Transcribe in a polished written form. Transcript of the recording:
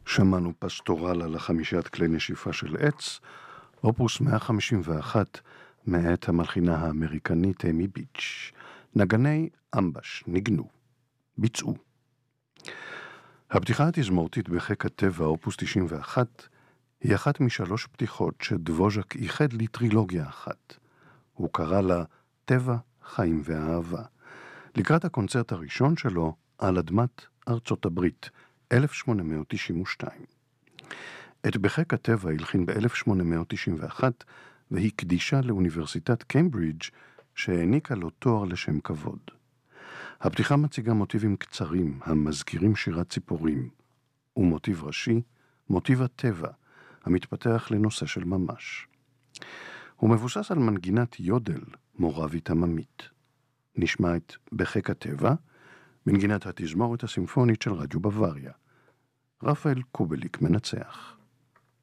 שמענו פסטורל על החמישיית כלי נשיפה של עץ, אופוס 151 מאת המלחינה האמריקנית אמי ביץ'. נגני אמבש ניגנו, ביצעו. הפתיחה התזמורתית בחיק הטבע, אופוס 91, היא אחת משלוש פתיחות שדבוז'ק ייחד לטרילוגיה אחת. הוא קרא לה טבע, חיים ואהבה, לקראת הקונצרט הראשון שלו על אדמת ארצות הברית, 1892. את בחיק הטבע הלחין ב-1891 והקדישה לאוניברסיטת קיימברידג' שהעניקה לו תואר לשם כבוד. הפתיחה מציגה מוטיבים קצרים המזכירים שירת ציפורים, ומוטיב ראשי, מוטיב הטבע, המתפתח לנושא של ממש. הוא מבוסס על מנגינת יודל מורבית עממית. נשמע את בחיק הטבע, מנגינת התזמורת הסימפונית של רדיו בוואריה. רפאל קובליק מנצח.